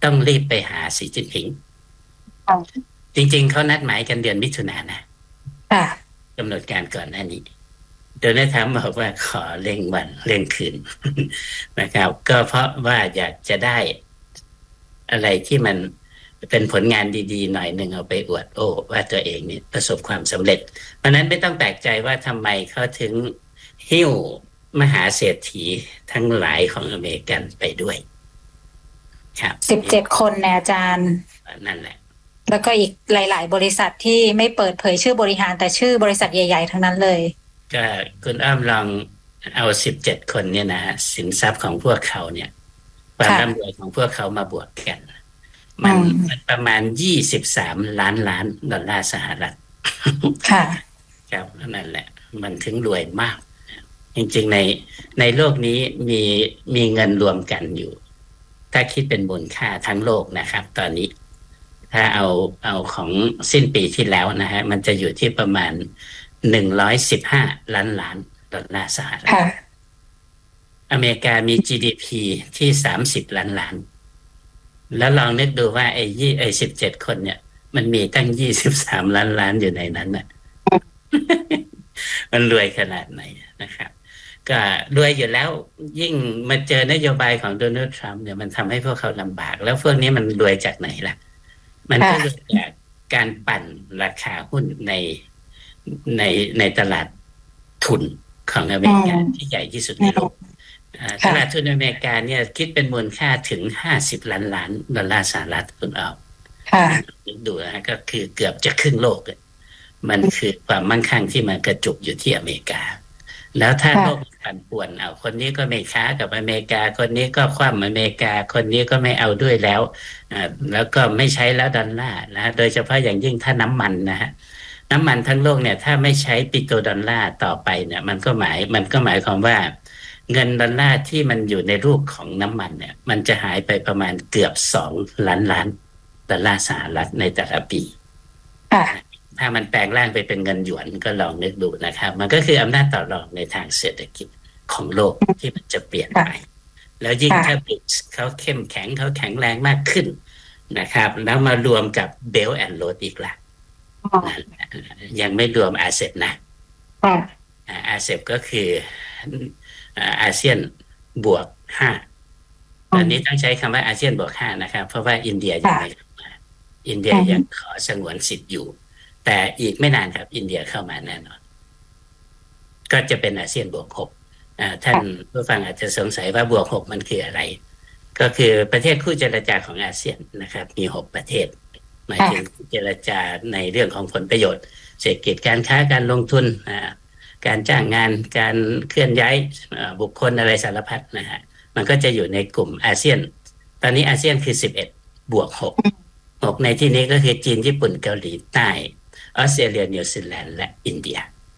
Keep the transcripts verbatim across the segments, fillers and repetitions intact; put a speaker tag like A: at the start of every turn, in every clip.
A: ต้องรีบไปหาสีจิ้นผิงจริงๆเขานัดหมายกันเดือนมิถุนายนนะกำหนดการก่อนหน้านี้โดนัลด์ทรัมป์บอกว่าขอเร่งวันเร่งคืน นะครับก็เพราะว่าอยากจะได้อะไรที่มันเป็นผลงานดีๆหน่อยหนึ่งเอาไปอวดโอ้ว่าตัวเองนี่ประสบความสำเร็จเพราะนั้นไม่ต้องแปลกใจว่าทำไมเขาถึงหิ้วมหาเศรษฐีทั้งหลายของอเมริกันไปด้วยครับ
B: สิบเจ็ดคนนะอาจารย์
A: นั่นแหละ
B: แล้วก็อีกหลายๆบริษัทที่ไม่เปิดเผยชื่อบริหารแต่ชื่อบริษัทใหญ่ๆทั้งนั้นเลย
A: ก็คุณอ้อมลองเอาสิบเจ็ดคนเนี่ยนะสินทรัพย์ของพวกเขาเนี่ยความร่ำรวยของพวกเขามาบวกกันมันประมาณยี่สิบสามล้านล้านดอลลาร์สหรัฐ
B: ค่ะ
A: ครับนั่นแหละมันถึงรวยมากจริงๆในในโลกนี้มีมีเงินรวมกันอยู่ถ้าคิดเป็นมูลค่าทั้งโลกนะครับตอนนี้ถ้าเอาเอาของสิ้นปีที่แล้วนะฮะมันจะอยู่ที่ประมาณหนึ่งร้อยสิบห้าล้านล้านดอลลาร์สหรัฐอเมริกามี จี ดี พี ที่สามสิบล้านล้านแล้วลองนึกดูว่าไอ้ยี่ไอ้สิบเจ็ดคนเนี่ยมันมีตั้งยี่สิบสามล้านล้านอยู่ในนั้นน่ะ มันรวยขนาดไหนนะครับก็รวยอยู่แล้วยิ่งมาเจอนโยบายของโดนัลด์ทรัมป์เนี่ยมันทำให้พวกเขาลำบากแล้วพวกนี้มันรวยจากไหนล่ะมันก็รวยจากการปั่นราคาหุ้นในในในตลาดทุนของอเมริกาที่ใหญ่ที่สุดในโลกตลาดทุนอเมริกาเนี่ยคิดเป็นมูลค่าถึงห้าสิบล้านล้านดอลลาร์สหรัฐคุณเอาดูนะก็คือเกือบจะครึ่งโลกมันคือความมั่งคั่งที่มันกระจุกอยู่ที่อเมริกาแล้วถ้าโลกปั่นป่วนเอาคนนี้ก็ไม่ค้ากับอเมริกาคนนี้ก็คว่ำอเมริกาคนนี้ก็ไม่เอาด้วยแล้วแล้วก็ไม่ใช้แล้วดอลลาร์นะโดยเฉพาะอย่างยิ่งถ้าน้ำมันนะฮะน้ำมันทั้งโลกเนี่ยถ้าไม่ใช้ปิโตรดอลลาร์ต่อไปเนี่ยมันก็หมายมันก็หมายความว่าเงินดอลลาร์ที่มันอยู่ในรูปของน้ำมันเนี่ยมันจะหายไปประมาณเกือบสองล้านล้านดอลลาร์สหรัฐในแต่ละปีถ้ามันแปลงร่างไปเป็นเงินหยวนก็ลองนึกดูนะครับมันก็คืออำนาจต่อรองในทางเศรษฐกิจของโลกที่มันจะเปลี่ยนไปแล้วยิ่งถ้าบริกส์เขาเข้มแข็งเขาแข็งแรงมากขึ้นนะครับแล้วมารวมกับเบลแอนด์โรดอีกละยังไม่รวมอาเซียนนะอาเซียนก็คืออาเซียนบวกห้าอันนี้ต้องใช้คำว่าอาเซียนบวกห้านะครับเพราะว่าอินเดียยังไม่เข้ามาอินเดียยังขอสงวนสิทธิ์อยู่แต่อีกไม่นานครับอินเดียเข้ามาแน่นอนก็จะเป็นอาเซียนบวกหกท่านผู้ฟังอาจจะสงสัยว่าบวกหกมันคืออะไรก็คือประเทศคู่เจรจาของอาเซียนนะครับมีหกประเทศหมายถึงเจรจาในเรื่องของผลประโยชน์เศรษฐกิจการค้าการลงทุนการจ้างงานการเคลื่อนย้ายบุคคลอะไรสารพัดนะฮะมันก็จะอยู่ในกลุ่มอาเซียนตอนนี้อาเซียนคือสิบเอ็ดบวกหกหกในที่นี้ก็คือจีนญี่ปุ่นเกาหลีใต้ออสเตรเลียนิวซีแลนด์และอินเดีย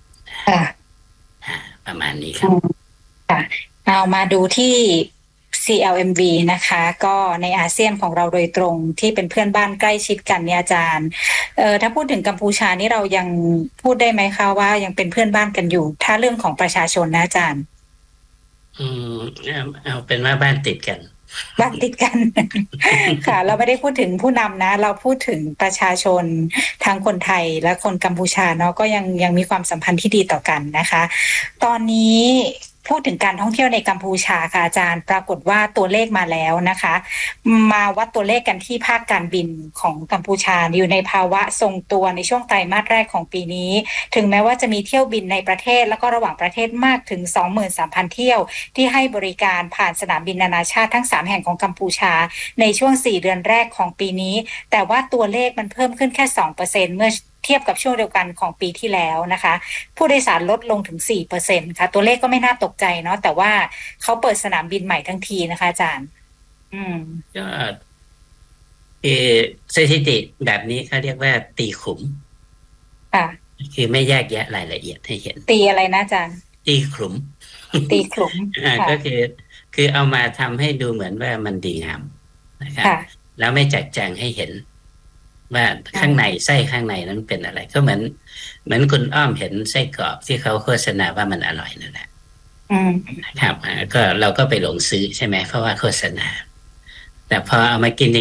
A: ประมาณนี้ครับ
B: เอามาดูที่ ซี แอล เอ็ม วี นะคะก็ในอาเซียนของเราโดยตรงที่เป็นเพื่อนบ้านใกล้ชิดกันเนี่ยอาจารย์เอ่อถ้าพูดถึงกัมพูชานี่เรายังพูดได้ไหมคะว่ายังเป็นเพื่อนบ้านกันอยู่ถ้าเรื่องของประชาชนนะอาจารย์
A: อืมเอาเป็นว่าบ้านติดกัน
B: บ้านติดกันค่ะเราไม่ได้พูดถึงผู้นำนะเราพูดถึงประชาชนทั้งคนไทยและคนกัมพูชาเนาะก็ยังยังมีความสัมพันธ์ที่ดีต่อกันนะคะตอนนี้พูดถึงการท่องเที่ยวในกัมพูชาค่ะอาจารย์ปรากฏว่าตัวเลขมาแล้วนะคะมาวัดตัวเลขกันที่ภาคการบินของกัมพูชาอยู่ในภาวะทรงตัวในช่วงไตรมาสแรกของปีนี้ถึงแม้ว่าจะมีเที่ยวบินในประเทศแล้วก็ระหว่างประเทศมากถึง สองหมื่นสามพัน เที่ยวที่ให้บริการผ่านสนามบินนานาชาติทั้งสามแห่งของกัมพูชาในช่วงสี่เดือนแรกของปีนี้แต่ว่าตัวเลขมันเพิ่มขึ้นแค่ สองเปอร์เซ็นต์ เมื่อเทียบกับช่วงเดียวกันของปีที่แล้วนะคะผู้โดยสารลดลงถึง สี่เปอร์เซ็นต์ ค่ะตัวเลขก็ไม่น่าตกใจเนาะแต่ว่าเขาเปิดสนามบินใหม่ทั้งทีนะคะอาจารย์อืม
A: ก็คือสถิติแบบนี้เขาเรียกว่าตีขุม
B: ค่ะ
A: คือไม่แยกแยะรายละเอียดให้เห็น
B: ตีอะไรนะอาจารย์
A: ตีขุม
B: ตีขุม
A: อ่าก็คือคือเอามาทำให้ดูเหมือนว่ามันดีงามนะครับแล้วไม่แจกแจงให้เห็นว่าข้างในไส้ข้างในนั้นเป็นอะไรก็เหมือนเหมือนคุณอ้อมเห็นไส้กรอกที่เขาโฆษณาว่ามันอร่อยนั่นแหละนะครับก็เราก็ไปหลงซื้อใช่ไหมเพราะว่าโฆษณาแต่พอเอามากิน